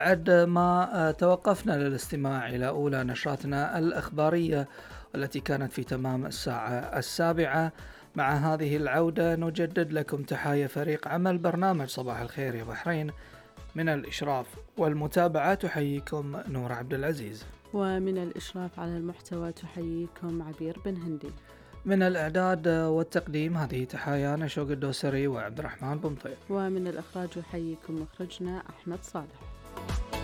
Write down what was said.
بعد ما توقفنا للاستماع إلى أولى نشراتنا الإخبارية والتي كانت في تمام الساعة 7. مع هذه العودة نجدد لكم تحايا فريق عمل برنامج صباح الخير يا بحرين. من الإشراف والمتابعة تحييكم نور عبد العزيز، ومن الإشراف على المحتوى تحييكم عبير بن هندي. من الإعداد والتقديم هذه تحايانا شوق الدوسري وعبد الرحمن بن طيب، ومن الإخراج يحييكم مخرجنا أحمد صالح.